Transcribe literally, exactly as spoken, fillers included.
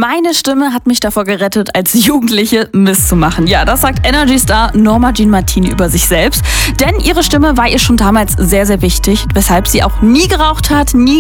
Meine Stimme hat mich davor gerettet, als Jugendliche Mist zu machen. Ja, das sagt Energy-Star Norma Jean Martini über sich selbst. Denn ihre Stimme war ihr schon damals sehr, sehr wichtig, weshalb sie auch nie geraucht hat, nie